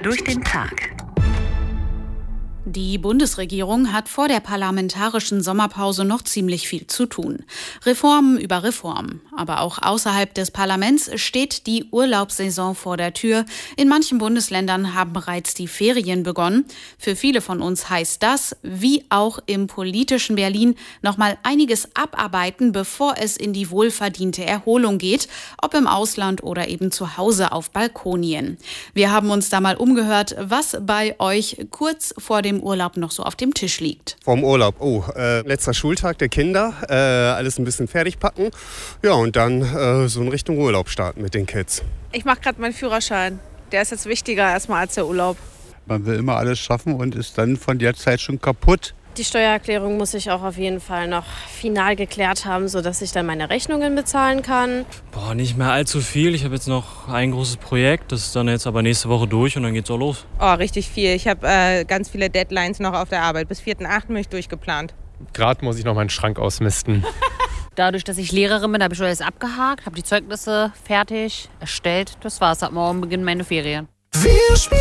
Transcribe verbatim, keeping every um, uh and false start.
durch den Tag. Die Bundesregierung hat vor der parlamentarischen Sommerpause noch ziemlich viel zu tun. Reformen über Reformen. Aber auch außerhalb des Parlaments steht die Urlaubssaison vor der Tür. In manchen Bundesländern haben bereits die Ferien begonnen. Für viele von uns heißt das, wie auch im politischen Berlin, nochmal einiges abarbeiten, bevor es in die wohlverdiente Erholung geht, ob im Ausland oder eben zu Hause auf Balkonien. Wir haben uns da mal umgehört, was bei euch kurz vor dem Urlaub noch so auf dem Tisch liegt. Vorm Urlaub, oh, äh, letzter Schultag der Kinder, äh, alles ein bisschen fertig packen, ja, und dann äh, so in Richtung Urlaub starten mit den Kids. Ich mache gerade meinen Führerschein. Der ist jetzt wichtiger erstmal als der Urlaub. Man will immer alles schaffen und ist dann von der Zeit schon kaputt. Die Steuererklärung muss ich auch auf jeden Fall noch final geklärt haben, sodass ich dann meine Rechnungen bezahlen kann. Boah, nicht mehr allzu viel. Ich habe jetzt noch ein großes Projekt, das ist dann jetzt aber nächste Woche durch und dann geht's auch los. Oh, richtig viel. Ich habe äh, ganz viele Deadlines noch auf der Arbeit. Bis vierten achten bin ich durchgeplant. Gerade muss ich noch meinen Schrank ausmisten. Dadurch, dass ich Lehrerin bin, habe ich schon alles abgehakt, habe die Zeugnisse fertig, erstellt. Das war's, ab morgen beginnen meine Ferien.